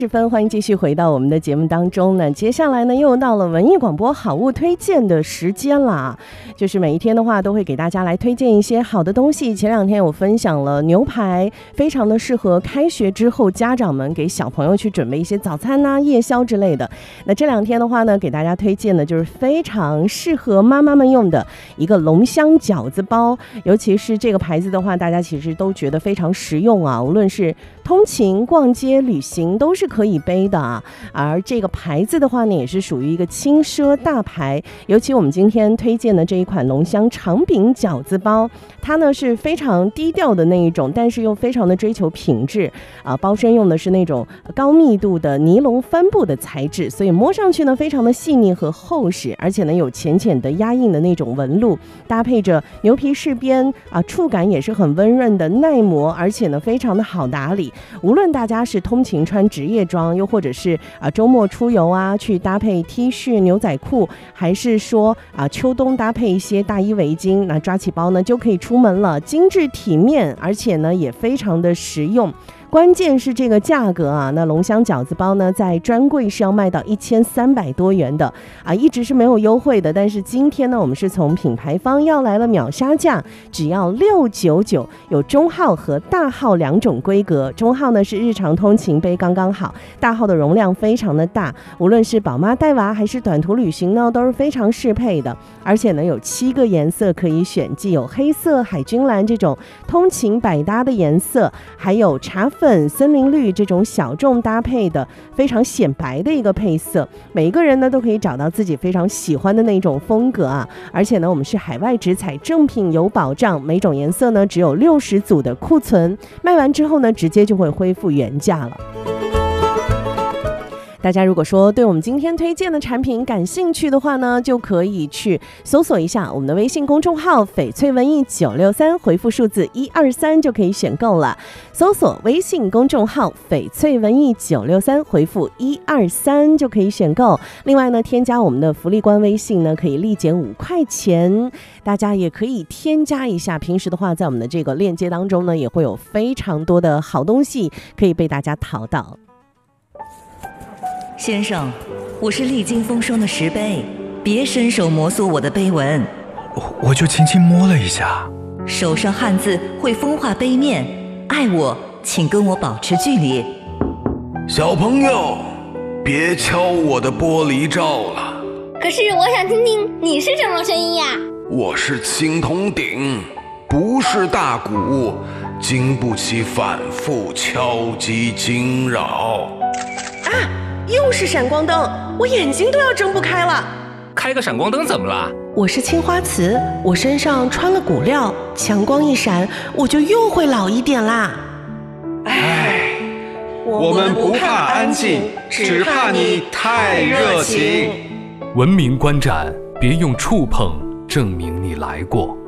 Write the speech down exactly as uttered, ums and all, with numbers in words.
十分欢迎继续回到我们的节目当中呢。接下来呢，又到了文艺广播好物推荐的时间啦。就是每一天的话，都会给大家来推荐一些好的东西。前两天我分享了牛排，非常的适合开学之后家长们给小朋友去准备一些早餐啊、夜宵之类的。那这两天的话呢，给大家推荐的就是非常适合妈妈们用的一个龙香饺子包。尤其是这个牌子的话，大家其实都觉得非常实用啊，无论是通勤、逛街、旅行都是可以背的啊。而这个牌子的话呢，也是属于一个轻奢大牌。尤其我们今天推荐的这一款龙香长饼饺子包，它呢是非常低调的那一种，但是又非常的追求品质啊。包身用的是那种高密度的尼龙帆布的材质，所以摸上去呢非常的细腻和厚实，而且呢有浅浅的压印的那种纹路，搭配着牛皮饰边啊，触感也是很温润的耐磨，而且呢非常的好打理。无论大家是通勤穿职业装，又或者是啊周末出游啊，去搭配 T 恤、牛仔裤，还是说啊秋冬搭配一些大衣围巾，那抓起包呢就可以出门了，精致体面，而且呢也非常的实用。关键是这个价格啊，那龙香饺子包呢，在专柜是要卖到一千三百多元的啊，一直是没有优惠的。但是今天呢，我们是从品牌方要来了秒杀价，只要六九九，有中号和大号两种规格。中号呢是日常通勤背刚刚好，大号的容量非常的大，无论是宝妈带娃还是短途旅行呢，都是非常适配的。而且呢，有七个颜色可以选，既有黑色、海军蓝这种通勤百搭的颜色，还有茶粉、森林绿这种小众搭配的非常显白的一个配色，每一个人呢都可以找到自己非常喜欢的那种风格啊。而且呢，我们是海外直采，正品有保障，每种颜色呢只有六十组的库存，卖完之后呢直接就会恢复原价了。大家如果说对我们今天推荐的产品感兴趣的话呢，就可以去搜索一下我们的微信公众号翡翠文艺九六三，回复数字一二三就可以选购了。搜索微信公众号翡翠文艺九六三，回复一二三就可以选购。另外呢，添加我们的福利官微信呢，可以立减五块钱。大家也可以添加一下，平时的话在我们的这个链接当中呢，也会有非常多的好东西可以被大家淘到。 先生，我是历经风霜的石碑，别伸手摩挲我的碑文。 我我就轻轻摸了一下。 手上汗渍会风化碑面，爱我请跟我保持距离。 小朋友，别敲我的玻璃罩了。 可是我想听听你是什么声音呀？ 我是青铜鼎，不是大鼓，经不起反复敲击惊扰。 啊！又是闪光灯，我眼睛都要睁不开了。 开个闪光灯怎么了？ 我是青花瓷，我身上穿了骨料，强光一闪，我就又会老一点啦。 唉，我们不怕安静，只怕你太热情。 文明观展，别用触碰证明你来过。